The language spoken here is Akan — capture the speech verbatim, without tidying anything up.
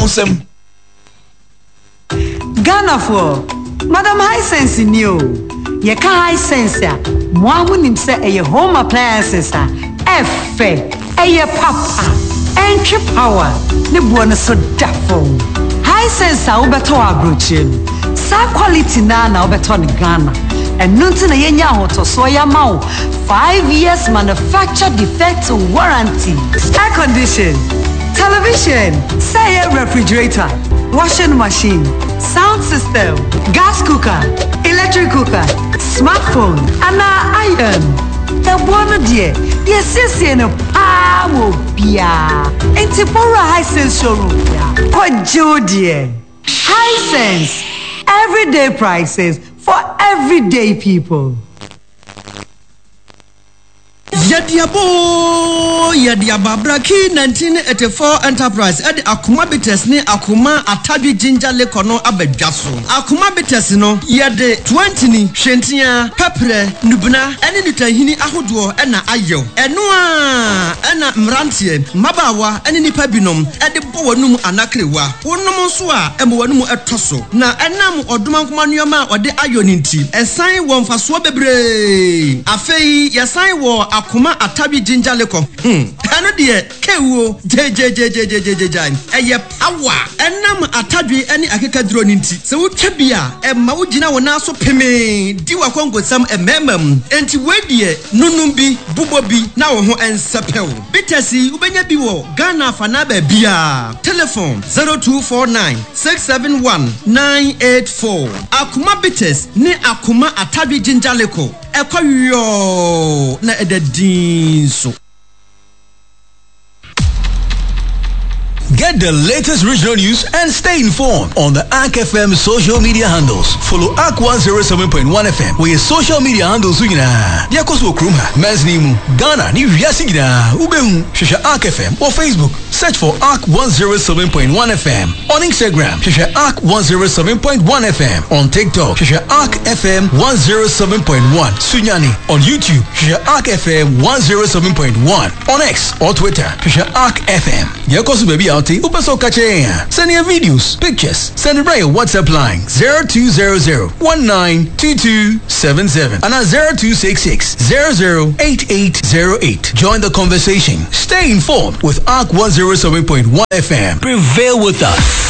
Husem. Ghana for Madam Hisense new. Ye ka Hisense ya. Mwamu nimse eye home appliances a. Efe. Eye papa. Entry power. Ni buwana so dafo. Hisense a ubeto agruchim. Sa quality na na ubeto ni Ghana. And nunti na yenya hoto so ya mau. Five years manufacture defect warranty. Air condition. Television. Say a refrigerator. Washing machine, sound system, gas cooker, electric cooker, smartphone, and iron. The one dear, yes, yes, and a power bia. And Tipora Hisense showroom, quite dear. Hisense, everyday prices for everyday people. Yadiabo Yadiababraki nineteen eighty-four Enterprise Edi Akuma Bites ni Akuma Atabi Ginger Lekono Abedjaso Akuma Bites no Yade twenty ni Shentia Pepre Nubna Eni Nutahini Ahuduo Ena Ayo Enua Ena Mrantie Mabawa Eni Nipabinom Edi Bowanum Anakrewa Unum Swa Emwanum Etoso Na Enam Oduman Kumanyoma Ode Ayo Ninti Esan Wonfaswa Bebre Afei Yasan wo Akuma Atabi Ginger Leko. Hmm. Ano de kewo je je je je je je je. Eye power. Enam Atabi any akeka dro ninti. Se wo twabia e ma wo gina wona so peme. Di wa kongo sam e memam. Enti wedie nunum bi bubo bi na wo ho ensepew. Bitesi ubenya bi wo Ghana fana ba bia. Telephone zero two four nine six seven one nine eight four. Akuma Bites ni Akuma Atabi Ginger Leko. Ekoyo na ededinso. Get the latest regional news and stay informed on the A K F M social media handles. Follow A K one oh seven point one F M where your social media handles are. Diakoso Kruma, Mesnimu, Ghana, New Yasigina, Ubehum, Shisha A K F M or Facebook. Search for A K one oh seven point one F M. On Instagram, Shisha A K one oh seven point one F M. On TikTok, Shisha A K F M one oh seven point one. Sunyani. On YouTube, Shisha A K F M one oh seven point one. On X or Twitter, Shisha A K F M. Diakoso baby out. Upaso Kacheya. Send your videos, pictures. Send it by your WhatsApp line zero two zero zero one nine two two seven seven and zero two six six zero zero eight eight zero eight. Join the conversation. Stay informed with A K one oh seven point one F M. Prevail with us.